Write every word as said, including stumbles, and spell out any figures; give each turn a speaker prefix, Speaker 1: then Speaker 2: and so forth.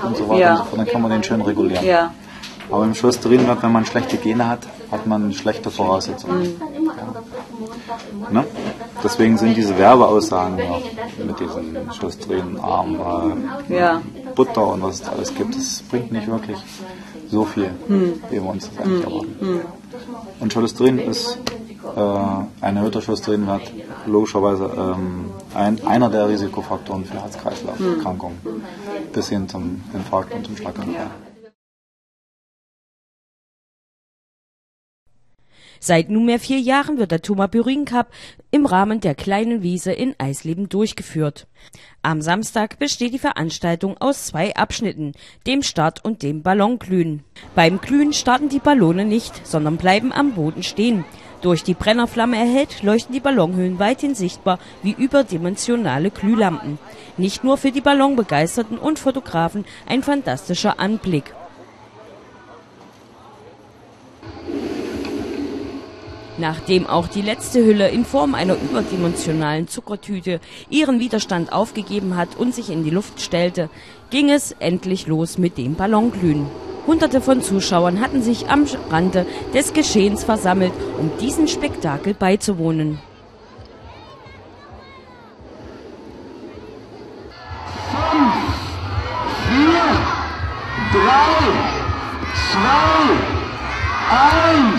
Speaker 1: und so weiter
Speaker 2: ja.
Speaker 1: und so fort, dann kann man den schön regulieren.
Speaker 2: Ja.
Speaker 1: Aber im Cholesterinwert, wenn man schlechte Gene hat, hat man schlechte Voraussetzungen.
Speaker 2: Mhm.
Speaker 1: Ja. Ne? Deswegen sind diese Werbeaussagen ja mit diesen cholesterinarm äh, ja. Butter und was es alles gibt, das bringt nicht wirklich so viel, mhm. wie wir uns das eigentlich mhm. erwarten. Mhm. Und Cholesterin ist äh, ein erhöhter Cholesterinwert logischerweise ähm, ein, einer der Risikofaktoren für Herz-Kreislauf-Erkrankungen mhm. bis hin zum Infarkt und zum Schlaganfall. Ja.
Speaker 3: Seit nunmehr vier Jahren wird der Tumapirin Cup im Rahmen der kleinen Wiese in Eisleben durchgeführt. Am Samstag besteht die Veranstaltung aus zwei Abschnitten, dem Start und dem Ballonglühen. Beim Glühen starten die Ballone nicht, sondern bleiben am Boden stehen. Durch die Brennerflamme erhellt, leuchten die Ballonhüllen weithin sichtbar wie überdimensionale Glühlampen. Nicht nur für die Ballonbegeisterten und Fotografen ein fantastischer Anblick. Nachdem auch die letzte Hülle in Form einer überdimensionalen Zuckertüte ihren Widerstand aufgegeben hat und sich in die Luft stellte, ging es endlich los mit dem Ballonglühen. Hunderte von Zuschauern hatten sich am Rande des Geschehens versammelt, um diesem Spektakel beizuwohnen.
Speaker 4: Fünf, vier, drei, zwei, eins.